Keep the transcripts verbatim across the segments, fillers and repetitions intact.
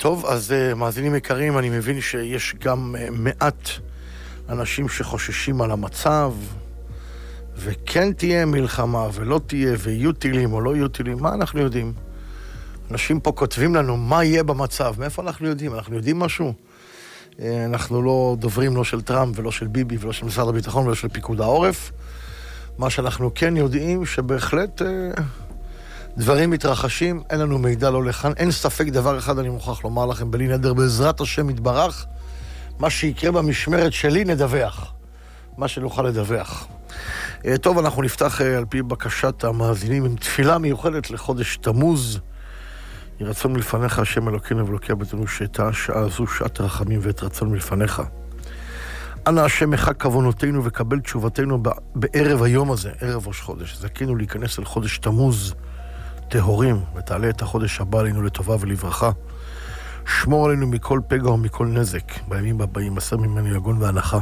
טוב, אז uh, מאזינים יקרים, אני מבין שיש גם uh, מעט אנשים שחוששים על המצב, וכן תהיה מלחמה ולא תהיה, ויהיו טילים או לא יהיו טילים, מה אנחנו יודעים? אנשים פה כותבים לנו מה יהיה במצב, מאיפה אנחנו יודעים? אנחנו יודעים משהו? Uh, אנחנו לא דוברים לא של טראמפ ולא של ביבי ולא של משרד הביטחון ולא של פיקוד העורף. מה שאנחנו כן יודעים שבהחלט... Uh, דברים מתרחשים, אין לנו מידע לא לכאן, אין ספק דבר אחד אני מוכרח לומר לכם, בלי נדר, בעזרת השם יתברך, מה שיקרה במשמרת שלי נדווח, מה שנוכל לדווח. טוב, אנחנו נפתח על פי בקשת המאזינים עם תפילה מיוחדת לחודש תמוז. יהי רצון מלפניך, השם אלוקינו ואלוקי אבותינו, שהייתה השעה הזו שעת רחמים ואת רצון מלפניך. אנא השם מחג כוונותינו וקבל תשובתנו בערב היום הזה, ערב ראש חודש. זכינו להיכנס אל חודש תמוז, טהורים, ותעלה את החודש הבא עלינו לטובה ולברכה. שמור עלינו מכל פגע ומכל נזק, בימים הבאים, מסר ממנו יגון והנחה.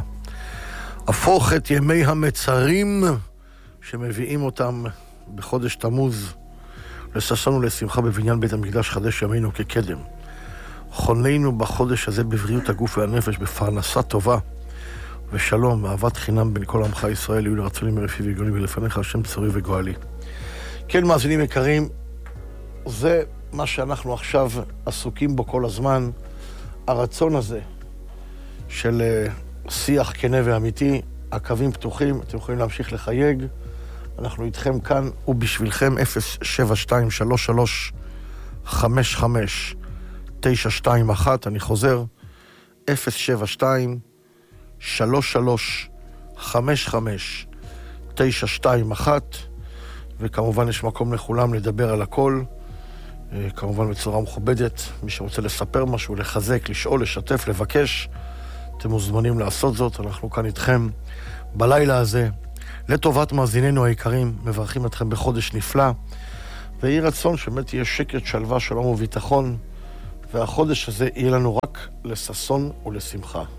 הפוך את ימי המצרים שמביאים אותם בחודש תמוז, לששון ולשמחה בבניין בית המקדש, חדש ימינו כקדם. חוננו בחודש הזה בבריאות הגוף והנפש, בפרנסה טובה ושלום, ואהבת חינם בין כל עמך ישראל, יהיו לרצונים מרפי ויגוני ולפניך השם צורי וגואלי. כן, מאזינים יקרים, זה מה שאנחנו עכשיו עסוקים בו כל הזמן, הרצון הזה של שיח כנה ואמיתי, הקווים פתוחים, אתם יכולים להמשיך לחייג, אנחנו איתכם כאן ובשבילכם אפס שבע שתיים שלוש שלוש חמש חמש תשע שתיים אחת, אני חוזר, אפס שבע שתיים שלוש שלוש חמש חמש תשע שתיים אחת, וכמובן יש מקום לכולם לדבר על הכל, כמובן בצורה מכובדת. מי שרוצה לספר משהו, לחזק, לשאול, לשתף, לבקש, אתם מוזמנים לעשות זאת. אנחנו כאן איתכם בלילה הזה, לטובת מאזיננו היקרים, מברכים אתכם בחודש נפלא, ויהי רצון שבאמת יהיה שקט, שלווה, שלום וביטחון, והחודש הזה יהיה לנו רק לששון ולשמחה.